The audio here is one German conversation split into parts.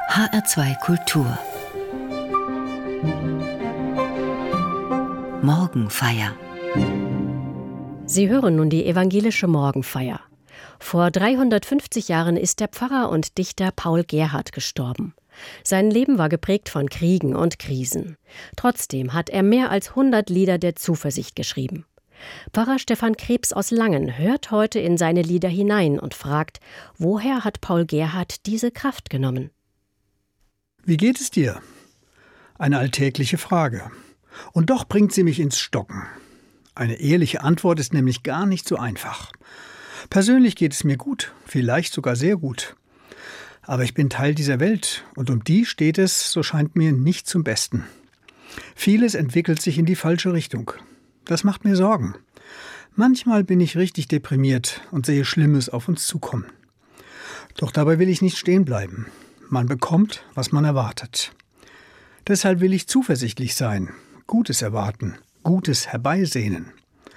HR2 Kultur Morgenfeier. Sie hören nun die evangelische Morgenfeier. Vor 350 Jahren ist der Pfarrer und Dichter Paul Gerhardt gestorben. Sein Leben war geprägt von Kriegen und Krisen. Trotzdem hat er mehr als 100 Lieder der Zuversicht geschrieben. Pfarrer Stefan Krebs aus Langen hört heute in seine Lieder hinein und fragt, woher hat Paul Gerhardt diese Kraft genommen? Wie geht es dir? Eine alltägliche Frage. Und doch bringt sie mich ins Stocken. Eine ehrliche Antwort ist nämlich gar nicht so einfach. Persönlich geht es mir gut, vielleicht sogar sehr gut. Aber ich bin Teil dieser Welt und um die steht es, so scheint mir, nicht zum Besten. Vieles entwickelt sich in die falsche Richtung. Das macht mir Sorgen. Manchmal bin ich richtig deprimiert und sehe Schlimmes auf uns zukommen. Doch dabei will ich nicht stehen bleiben. Man bekommt, was man erwartet. Deshalb will ich zuversichtlich sein, Gutes erwarten, Gutes herbeisehnen.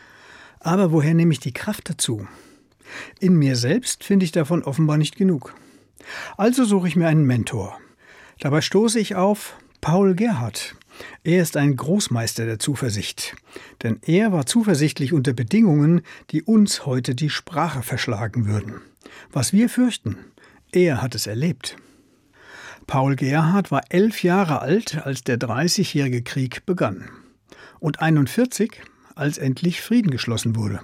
Aber woher nehme ich die Kraft dazu? In mir selbst finde ich davon offenbar nicht genug. Also suche ich mir einen Mentor. Dabei stoße ich auf Paul Gerhardt. Er ist ein Großmeister der Zuversicht. Denn er war zuversichtlich unter Bedingungen, die uns heute die Sprache verschlagen würden. Was wir fürchten, er hat es erlebt. Paul Gerhardt war 11 Jahre alt, als der 30-jährige Krieg begann. Und 41, als endlich Frieden geschlossen wurde.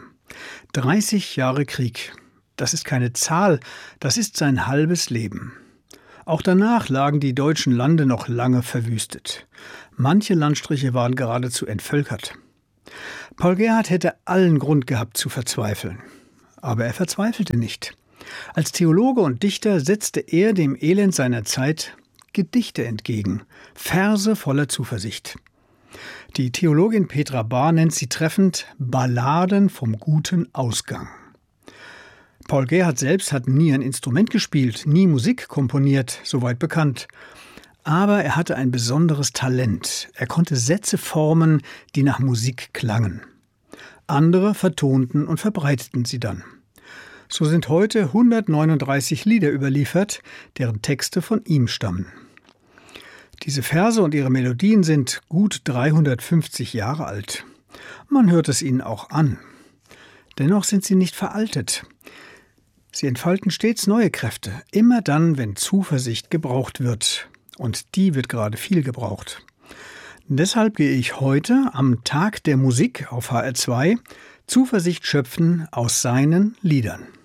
30 Jahre Krieg. Das ist keine Zahl, das ist sein halbes Leben. Auch danach lagen die deutschen Lande noch lange verwüstet. Manche Landstriche waren geradezu entvölkert. Paul Gerhardt hätte allen Grund gehabt zu verzweifeln. Aber er verzweifelte nicht. Als Theologe und Dichter setzte er dem Elend seiner Zeit Gedichte entgegen, Verse voller Zuversicht. Die Theologin Petra Bahr nennt sie treffend Balladen vom guten Ausgang. Paul Gerhardt selbst hat nie ein Instrument gespielt, nie Musik komponiert, soweit bekannt. Aber er hatte ein besonderes Talent. Er konnte Sätze formen, die nach Musik klangen. Andere vertonten und verbreiteten sie dann. So sind heute 139 Lieder überliefert, deren Texte von ihm stammen. Diese Verse und ihre Melodien sind gut 350 Jahre alt. Man hört es ihnen auch an. Dennoch sind sie nicht veraltet. Sie entfalten stets neue Kräfte, immer dann, wenn Zuversicht gebraucht wird. Und die wird gerade viel gebraucht. Deshalb gehe ich heute, am Tag der Musik auf HR2, Zuversicht schöpfen aus seinen Liedern.